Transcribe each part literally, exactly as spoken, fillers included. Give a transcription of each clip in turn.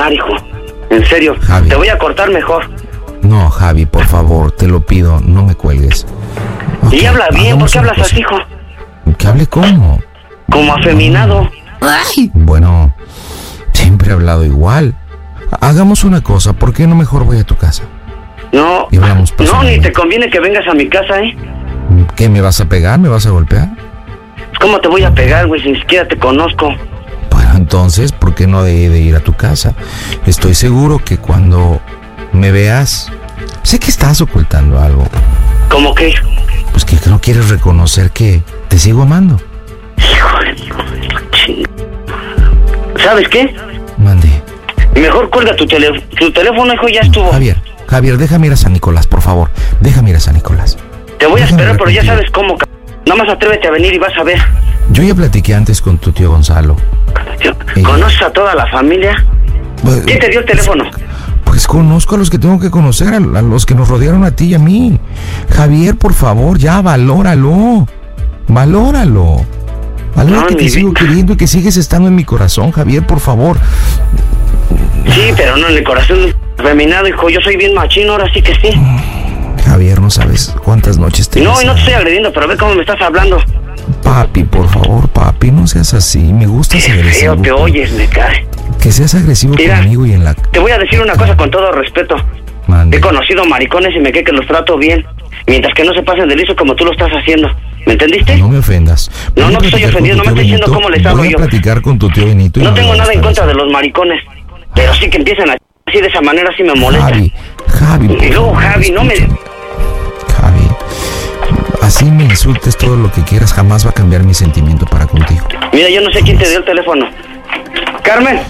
perdonar, hijo. En serio, Javi. Te voy a cortar mejor. No, Javi, por favor, te lo pido, no me cuelgues. Y Ok, habla bien, ¿por hagamos qué una hablas cosa. así, hijo? ¿Que hable cómo? Como afeminado. Ay. Bueno, siempre he hablado igual. Hagamos una cosa, ¿por qué no mejor voy a tu casa? No, Y hablamos no, personalmente. ni te conviene que vengas a mi casa, ¿eh? ¿Qué, me vas a pegar? ¿Me vas a golpear? ¿Cómo te voy a pegar, güey, si ni siquiera te conozco? Bueno, entonces, ¿por qué no de, de ir a tu casa? Estoy seguro que cuando me veas, sé que estás ocultando algo. ¿Cómo qué? Pues que no quieres reconocer que te sigo amando. Híjole, hijo de la chingada. ¿Sabes qué? Mande. Mejor cuelga tu, tele, tu teléfono, hijo, ya estuvo. Javier, Javier, déjame ir a San Nicolás, por favor. Déjame ir a San Nicolás. Te voy a Déjame esperar, ver pero ya contigo. sabes cómo, cabrón. Nada más atrévete a venir y vas a ver. Yo ya platiqué antes con tu tío Gonzalo. Yo- Eh. ¿Conoces a toda la familia? Pues, ¿Quién te dio el teléfono? Pues conozco a los que tengo que conocer, a, a los que nos rodearon a ti y a mí. Javier, por favor, ya, valóralo. Valóralo. Valora No, que te mi sigo vida. queriendo y que sigues estando en mi corazón, Javier, por favor. Sí, pero no en el corazón feminado, hijo. Yo soy bien machino, ahora sí que sí. Javier, no sabes cuántas noches te he No, y no te deseado. estoy agrediendo, pero ve cómo me estás hablando. Papi, por favor, papi, no seas así. Me gustas Qué agresivo. feo te oyes, me cae. Que seas agresivo Mira. conmigo y en la... Te voy a decir una cosa con todo respeto. Mande. He conocido maricones y me cree que los trato bien. Mientras que no se pasen de liso como tú lo estás haciendo. ¿Me entendiste? No me ofendas. No, Voy a no te estoy platicar con ofendiendo, tu no me tío estoy diciendo Benito. cómo les hablo Voy a yo. platicar con tu tío Benito y No me tengo voy a nada en estar contra así. de los maricones. Pero sí que empiezan a así de esa manera, sí me molesta. Javi, Javi. por Y luego, favor, Javi, no me- escúchame. Javi, así me insultes todo lo que quieras, jamás va a cambiar mi sentimiento para contigo. Mira, yo no sé quién te dio el teléfono. Carmen.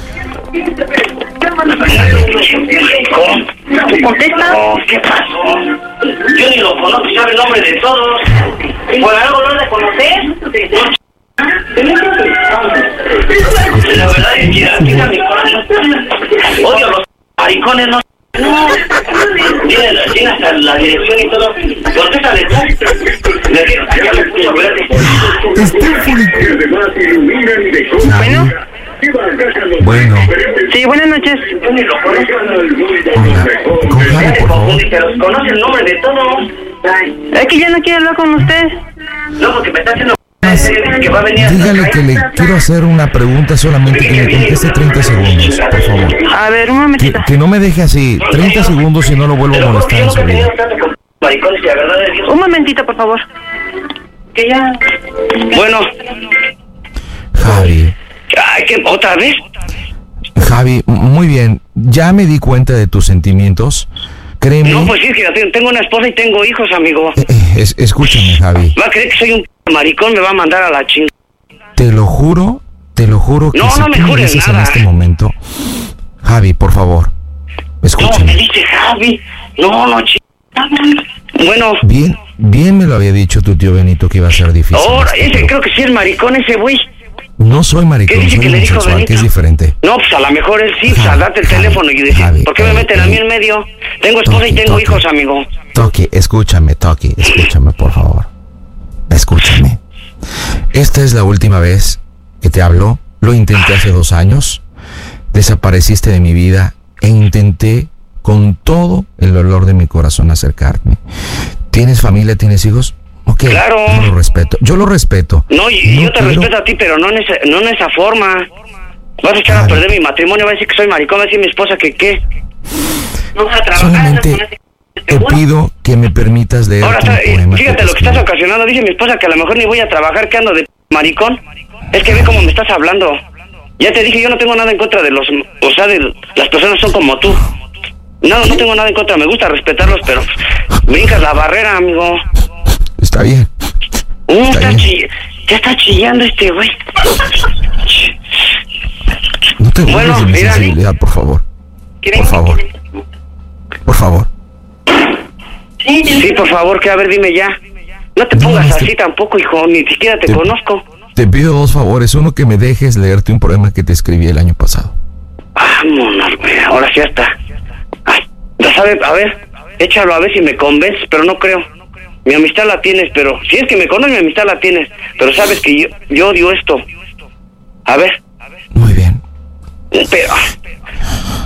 ¿Cómo? ¿Tú contestas? No, ¿qué pasó? Yo ni lo conozco, sabe el nombre de todos. ¿Por algo no le conoces? La verdad es que mira mi corazón. Odio a los maricones, no. No. Tiene, la- tiene hasta la dirección y todo. Contéstale tú. Le digo, ya me puso verde. Bueno, Bueno, sí, buenas noches. Yo ni lo conozco. hola, con Javi, por favor. Pero conoce el nombre de todos. Es que ya no quiero hablar con usted. No, porque me está haciendo que va a venir. Dígale que le quiero hacer una pregunta solamente, que me conteste treinta segundos, por favor. A ver, un Que, momentito. que no me deje así, treinta segundos y no lo vuelvo a molestar en su vida. Maricones, la verdad de Dios. Un momentito, por favor. Que ya... Bueno, Javi, ay, ¿qué? ¿Otra vez? Javi, muy bien, ya me di cuenta de tus sentimientos, créeme. No, pues sí, es que yo tengo una esposa y tengo hijos, amigo. Eh, eh, es- escúchame, Javi, Va a creer que soy un maricón, me va a mandar a la chingada. te lo juro, te lo juro que No, si no me tú me jures dices en nada. este momento, Javi, por favor, No, me escúchame. dice Javi. No, no, chingada. Bueno, Bien, bien me lo había dicho tu tío Benito que iba a ser difícil. ahora, esto, ese pero creo que sí es maricón ese güey. no soy ¿Qué maricón, dice soy que le dijo homosexual, Benito? que es diferente. No, pues a lo mejor él sí, pues Javi, a darte el Javi, teléfono y decir, Javi, ¿por qué me Javi, meten a mí Javi. en medio? Tengo esposa y Toki, tengo Toki. hijos, amigo. Toki, escúchame, Toki, escúchame, por favor. Escúchame. Esta es la última vez que te hablo. Lo intenté hace dos años. Desapareciste de mi vida e intenté con todo el dolor de mi corazón acercarme. ¿Tienes familia? ¿Tienes hijos? Ok, Claro. yo lo respeto. Yo lo respeto. No, y y No yo te quiero- respeto a ti, pero no en esa, no en esa forma. Vas a echar a Javi. perder mi matrimonio, va a decir que soy maricón, va a decir mi esposa que qué. No vas a trabajar. Solamente no vas a- te pido que me permitas leer Ahora, un está- eh, poema fíjate te lo que estás escribí. ocasionando. Dice mi esposa que a lo mejor ni voy a trabajar, que ando de maricón. Es que ve cómo me estás hablando. Ya te dije, yo no tengo nada en contra de los... O sea, de las personas son como tú. No, no tengo nada en contra, me gusta respetarlos, pero brincas la barrera, amigo. Está bien. Uh, Está está bien. chi- ya está chillando este güey. No te burles Bueno, de mi mira. sensibilidad, por favor. Por favor. Por favor. Sí, por favor, que a ver, dime ya. No te No, pongas es que- así tampoco, hijo, ni siquiera te, Te- conozco. Te pido dos favores. Uno, que me dejes leerte un poema que te escribí el año pasado. Vámonos, güey, ahora sí hasta. Ay, ya sabes, a ver, échalo a ver si me convences, pero no creo. Mi amistad la tienes, pero si es que me conoces, mi amistad la tienes. Pero sabes que yo, yo odio esto. A ver, Muy bien. pero